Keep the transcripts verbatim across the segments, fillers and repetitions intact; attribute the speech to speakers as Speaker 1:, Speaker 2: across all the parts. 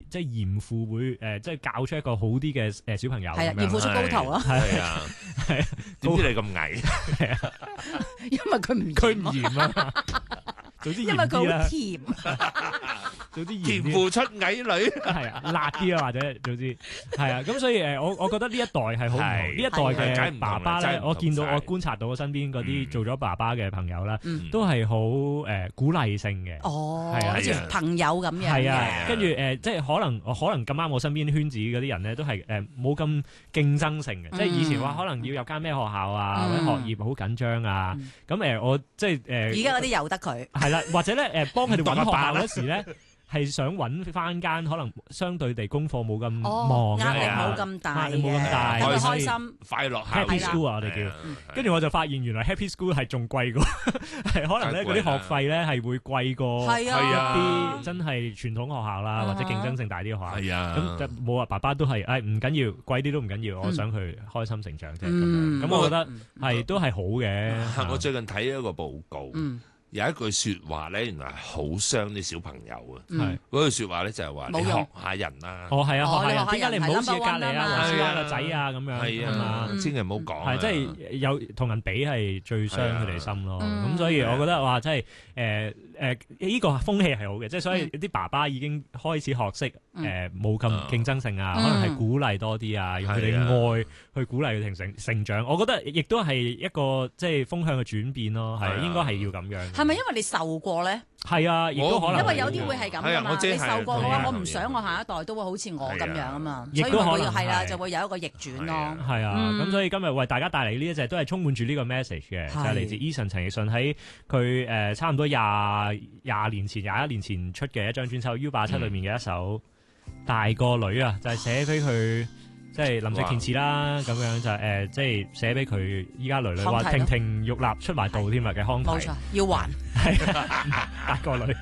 Speaker 1: 即係嚴父會誒，即係教出一個好啲嘅誒小朋友。
Speaker 2: 係啊，嚴父出高徒啊。
Speaker 3: 係啊，係啊，點知你咁矮？
Speaker 2: 係啊，因為佢唔
Speaker 1: 佢唔嚴啊。早啲
Speaker 2: 因為佢好甜，
Speaker 1: 早啲
Speaker 3: 甜父出矮女，
Speaker 1: 係啊，辣啲啊，或者早啲係啊，咁所以誒，我我覺得呢一代係好唔同，呢一代嘅爸爸咧，我見到我觀察到我身邊嗰啲做咗爸爸嘅朋友啦，都係好誒鼓勵性嘅，
Speaker 2: 哦，
Speaker 1: 係啊，
Speaker 2: 好似朋友咁樣，
Speaker 1: 係啊，跟住誒，即係可能可能咁啱我身邊圈子嗰啲人咧，都係誒冇咁競爭性嘅，即係以前話可能要入間咩學校啊，或者學業好緊張啊，咁誒我即係誒，
Speaker 2: 而家嗰啲由得佢。
Speaker 1: 啦，或者咧誒，幫佢哋揾學校嗰時咧，係想揾翻間可能相對地功課冇咁忙嘅，
Speaker 2: 壓力冇咁大，
Speaker 1: 壓力冇咁大，
Speaker 2: 開心
Speaker 3: 快樂
Speaker 1: Happy School 啊，我哋叫。跟住我就發現原來 Happy School 係仲貴過，係可能咧嗰啲學費咧係會貴過一啲真係傳統學校啦，或者競爭性大啲嘅學校。
Speaker 3: 係啊，
Speaker 1: 咁冇話爸爸都係誒唔緊要，貴啲都唔緊要，我想佢開心成長啫咁樣。咁我覺得係都係好嘅。
Speaker 3: 我最近睇一個報告。有一句説話咧，原來係好傷啲小朋友嘅。係嗰句説話咧，就係話你學下人啦。
Speaker 1: 哦，係啊，學下人。點解你唔好似隔離啊，
Speaker 2: 黃
Speaker 1: 師奶個仔啊咁樣？
Speaker 3: 係啊，千祈唔好講。
Speaker 1: 係即係有同人比係最傷佢哋心咯。咁所以我覺得話即係誒誒呢個風氣係好嘅，即係所以啲爸爸已經開始學識誒冇咁競爭性啊，可能係鼓勵多啲啊，用佢哋愛去鼓勵佢成成長。我覺得亦都係一個即係風向嘅轉變咯，係應該係要咁樣。
Speaker 2: 係咪因為你受過咧？
Speaker 1: 係啊，亦都可能
Speaker 2: 因為有啲會係咁噶嘛。你受過嘅話，我唔想我下一代都會好似我咁樣啊嘛。所以會係啦，就會有一個逆轉咯。
Speaker 1: 係啊，咁所以今日為大家帶嚟呢一隻都係充滿住呢個 message 嘅，就係嚟自 Eason 陳奕迅喺佢誒差唔多廿廿年前、廿一年前出嘅一張專輯 U 八七裏面嘅一首大個女啊，就係寫俾佢。即係林夕填詞啦，咁樣就係誒，即係寫俾佢依家女女話亭亭玉立出埋道添啊嘅康題，
Speaker 2: 冇錯，要還
Speaker 1: 係大個女。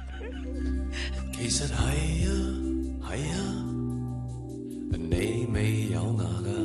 Speaker 4: 其實係啊係啊，你未有牙㗎。